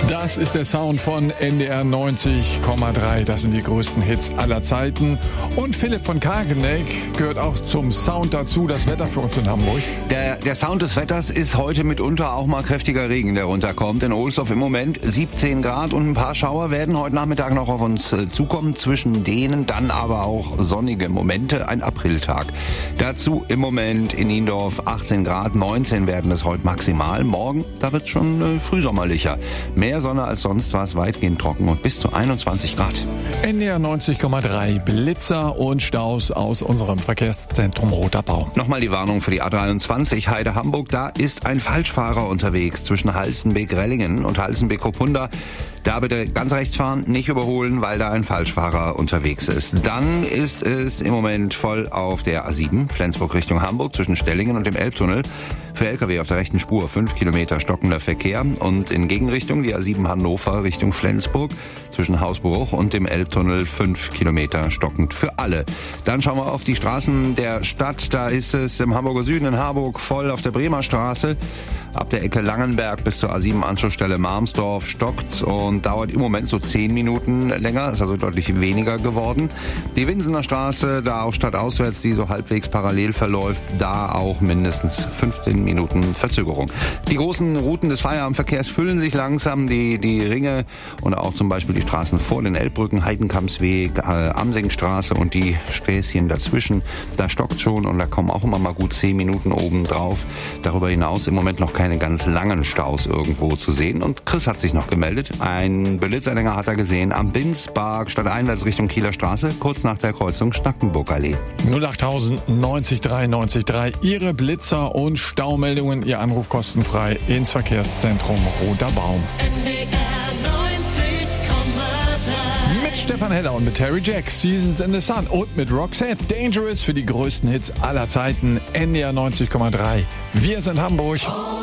Das ist der Sound von NDR 90,3. Das sind die größten Hits aller Zeiten. Und Philipp von Kageneck gehört auch zum Sound dazu. Das Wetter für uns in Hamburg. Der Sound des Wetters ist heute mitunter auch mal kräftiger Regen, der runterkommt. In Ohlsdorf im Moment 17 Grad und ein paar Schauer werden heute Nachmittag noch auf uns zukommen. Zwischen denen dann aber auch sonnige Momente, ein Apriltag. Dazu im Moment in Niendorf 18 Grad, 19 werden es heute maximal. Morgen, da wird es schon frühsommerlicher. Mehr Sonne als sonst, war es weitgehend trocken und bis zu 21 Grad. NDR 90,3, Blitzer und Staus aus unserem Verkehrszentrum Roter Baum. Nochmal die Warnung für die A23 Heide-Hamburg. Da ist ein Falschfahrer unterwegs zwischen Halstenbek-Rellingen und Halstenbek-Kopunda. Da bitte ganz rechts fahren, nicht überholen, weil da ein Falschfahrer unterwegs ist. Dann ist es im Moment voll auf der A7, Flensburg Richtung Hamburg, zwischen Stellingen und dem Elbtunnel. Für Lkw auf der rechten Spur 5 Kilometer stockender Verkehr. Und in Gegenrichtung die A7 Hannover Richtung Flensburg, zwischen Hausbruch und dem Elbtunnel 5 Kilometer stockend für alle. Dann schauen wir auf die Straßen der Stadt. Da ist es im Hamburger Süden in Harburg voll auf der Bremer Straße. Ab der Ecke Langenberg bis zur A7 Anschlussstelle Marmsdorf stockt's und dauert im Moment so 10 Minuten länger, ist also deutlich weniger geworden. Die Winsener Straße, da auch stadtauswärts, die so halbwegs parallel verläuft, da auch mindestens 15 Minuten Verzögerung. Die großen Routen des Feierabendverkehrs füllen sich langsam, die Ringe und auch zum Beispiel die Straßen vor den Elbbrücken, Heidenkampsweg, Amsingstraße und die Sträßchen dazwischen. Da stockt's schon und da kommen auch immer mal gut 10 Minuten oben drauf. Darüber hinaus im Moment noch keine ganz langen Staus irgendwo zu sehen. Und Chris hat sich noch gemeldet. Ein Blitzanhänger hat er gesehen am Binspark, stadteinwärts Richtung Kieler Straße, kurz nach der Kreuzung Schnackenburgallee. 08000 90 3 90 3. Ihre Blitzer und Staumeldungen, Ihr Anruf kostenfrei ins Verkehrszentrum Roter Baum. Mit Stefan Heller und mit Terry Jacks, Seasons in the Sun und mit Roxette Dangerous für die größten Hits aller Zeiten. NDR 90,3. Wir sind Hamburg.